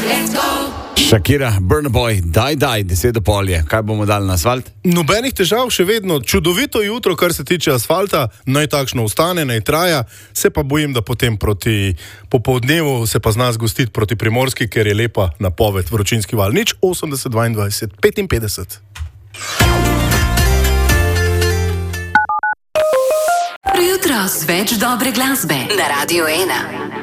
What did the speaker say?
Shakira, Burna Boy, daj, 10:30, kaj bomo dali na asfalt? Nobenih težav, še vedno čudovito jutro, kar se tiče asfalta, naj takšno ostane, naj traja, se pa bojim, da potem proti popoldnevu se pa zna zgostiti proti Primorski, ker je lepa napoved, vročinski val, 80, 22, 55. Jutro z več dobre glasbe na Radio 1.